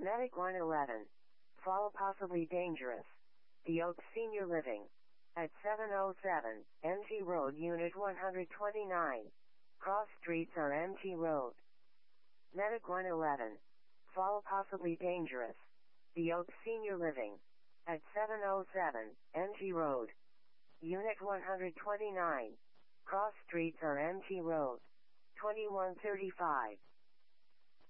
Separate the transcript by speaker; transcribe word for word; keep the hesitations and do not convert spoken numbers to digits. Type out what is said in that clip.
Speaker 1: Medic one eleven. Fall possibly dangerous. The Oaks Senior Living. At seven oh seven, M T Road Unit one twenty-nine. Cross streets are M T Road. Medic one eleven. Fall possibly dangerous. The Oaks Senior Living. At seven oh seven, M T Road. Unit one twenty-nine. Cross streets are M T Road. twenty-one thirty-five.